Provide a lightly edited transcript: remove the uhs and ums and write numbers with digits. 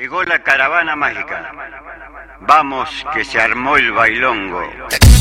Llegó la caravana mágica. Vamos, que se armó el bailongo.